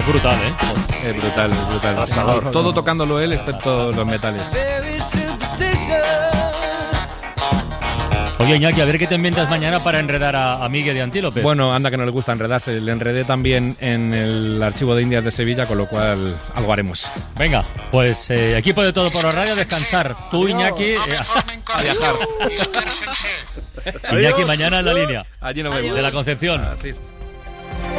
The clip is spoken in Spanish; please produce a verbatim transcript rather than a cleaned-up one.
Es brutal, ¿eh? Es brutal, es brutal. Pasador. Todo tocándolo él, excepto los metales. Oye, Iñaki, a ver qué te inventas mañana para enredar a, a Miguel de Antílope. Bueno, anda que no le gusta enredarse. Le enredé también en el archivo de Indias de Sevilla, con lo cual algo haremos. Venga, pues eh, equipo de Todo por la Radio, descansar. Tú, Iñaki, eh, a viajar. Iñaki, mañana en la línea Allí nos vemos. de la Concepción. Así es.